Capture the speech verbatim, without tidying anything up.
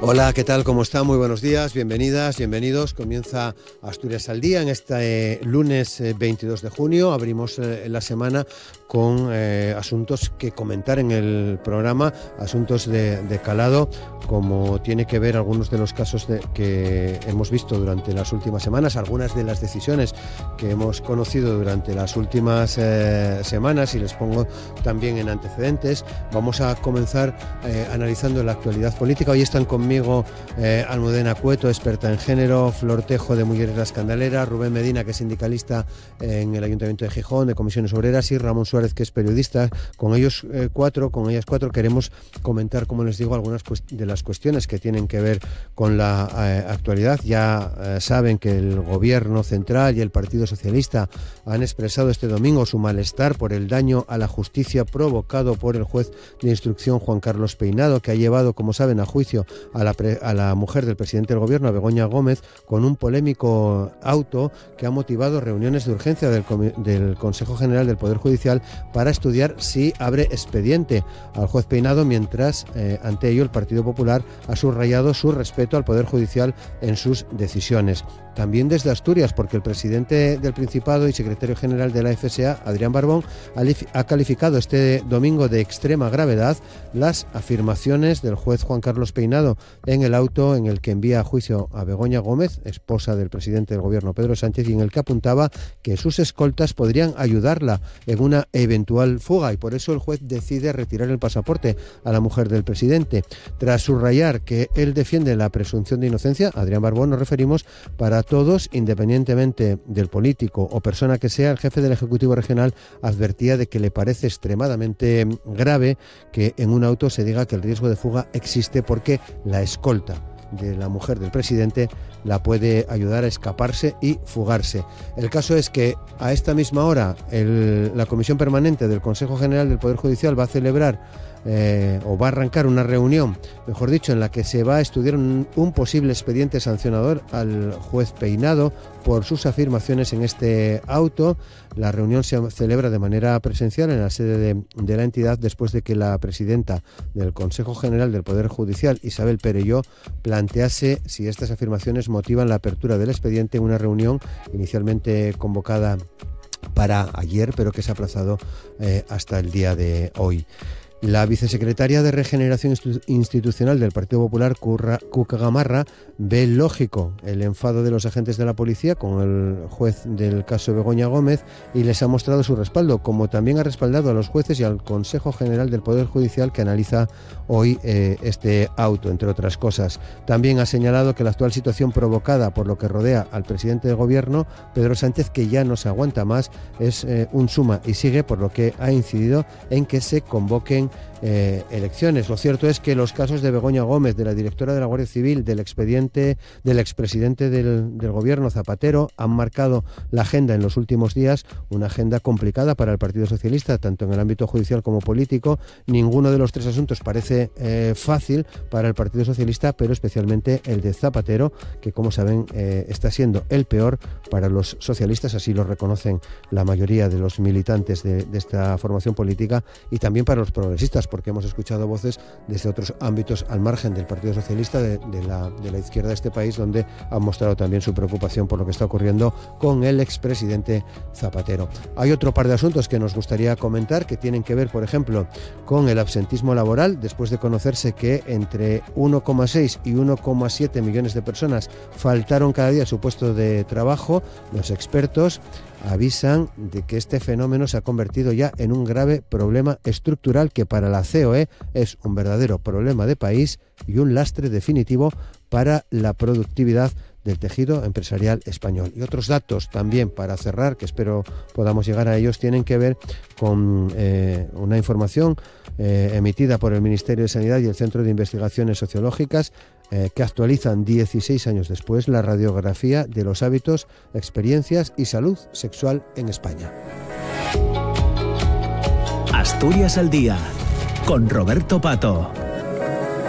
Hola, ¿qué tal? ¿Cómo está? Muy buenos días, bienvenidas, bienvenidos. Comienza Asturias al Día en este eh, lunes eh, veintidós de junio. Abrimos eh, la semana con eh, asuntos que comentar en el programa, asuntos de, de calado, como tiene que ver algunos de los casos de, que hemos visto durante las últimas semanas, algunas de las decisiones que hemos conocido durante las últimas eh, semanas, y les pongo también en antecedentes. Vamos a comenzar eh, analizando la actualidad política. Hoy están conmigo eh, Almudena Cueto, experta en género, Flor Tejo, de Mujeres La Escandalera, Rubén Medina, que es sindicalista en el Ayuntamiento de Gijón, de Comisiones Obreras, y Ramón Suárez, que es periodista. Con ellos eh, cuatro, con ellas cuatro, queremos comentar, como les digo, algunas de las cuestiones que tienen que ver con la eh, actualidad. Ya eh, saben que el Gobierno Central y el Partido Socialista han expresado este domingo su malestar por el daño a la justicia provocado por el juez de instrucción Juan Carlos Peinado, que ha llevado, como saben, a juicio a la, pre, a la mujer del presidente del Gobierno, a Begoña Gómez, con un polémico auto que ha motivado reuniones de urgencia del, del Consejo General del Poder Judicial para estudiar si abre expediente al juez Peinado, mientras eh, ante ello el Partido Popular ha subrayado su respeto al Poder Judicial en sus decisiones. También desde Asturias, porque el presidente del Principado y secretario general de la F S A, Adrián Barbón, ha calificado este domingo de extrema gravedad las afirmaciones del juez Juan Carlos Peinado en el auto en el que envía a juicio a Begoña Gómez, esposa del presidente del Gobierno Pedro Sánchez, y en el que apuntaba que sus escoltas podrían ayudarla en una eventual fuga, y por eso el juez decide retirar el pasaporte a la mujer del presidente. Tras subrayar que él defiende la presunción de inocencia, Adrián Barbón, nos referimos, para todos, independientemente del político o persona que sea, el jefe del Ejecutivo Regional advertía de que le parece extremadamente grave que en un auto se diga que el riesgo de fuga existe, porque la escolta de la mujer del presidente la puede ayudar a escaparse y fugarse. El caso es que a esta misma hora el, la Comisión Permanente del Consejo General del Poder Judicial va a celebrar Eh, o va a arrancar una reunión, mejor dicho, en la que se va a estudiar un, un posible expediente sancionador al juez Peinado por sus afirmaciones en este auto. La reunión se celebra de manera presencial en la sede de, de la entidad, después de que la presidenta del Consejo General del Poder Judicial, Isabel Perelló, plantease si estas afirmaciones motivan la apertura del expediente en una reunión inicialmente convocada para ayer, pero que se ha aplazado eh, hasta el día de hoy. La vicesecretaria de Regeneración Institucional del Partido Popular, Cuca Gamarra, ve lógico el enfado de los agentes de la policía con el juez del caso Begoña Gómez, y les ha mostrado su respaldo, como también ha respaldado a los jueces y al Consejo General del Poder Judicial, que analiza hoy eh, este auto, entre otras cosas. También ha señalado que la actual situación provocada por lo que rodea al presidente del Gobierno, Pedro Sánchez, que ya no se aguanta más, es eh, un suma y sigue, por lo que ha incidido en que se convoquen Eh, elecciones. Lo cierto es que los casos de Begoña Gómez, de la directora de la Guardia Civil, del expediente del expresidente del, del Gobierno, Zapatero, han marcado la agenda en los últimos días, una agenda complicada para el Partido Socialista, tanto en el ámbito judicial como político. Ninguno de los tres asuntos parece eh, fácil para el Partido Socialista, pero especialmente el de Zapatero, que, como saben, eh, está siendo el peor para los socialistas, así lo reconocen la mayoría de los militantes de, de esta formación política, y también para los progresistas, porque hemos escuchado voces desde otros ámbitos al margen del Partido Socialista, de, de, la, de la izquierda de este país, donde han mostrado también su preocupación por lo que está ocurriendo con el expresidente Zapatero. Hay otro par de asuntos que nos gustaría comentar, que tienen que ver, por ejemplo, con el absentismo laboral, después de conocerse que entre uno coma seis y uno coma siete millones de personas faltaron cada día a su puesto de trabajo. Los expertos avisan de que este fenómeno se ha convertido ya en un grave problema estructural, que para la C O E es un verdadero problema de país y un lastre definitivo para la productividad del tejido empresarial español. Y otros datos también, para cerrar, que espero podamos llegar a ellos, tienen que ver con eh, una información eh, emitida por el Ministerio de Sanidad y el Centro de Investigaciones Sociológicas, eh, que actualizan dieciséis años después la radiografía de los hábitos, experiencias y salud sexual en España. Asturias al Día, con Roberto Pato.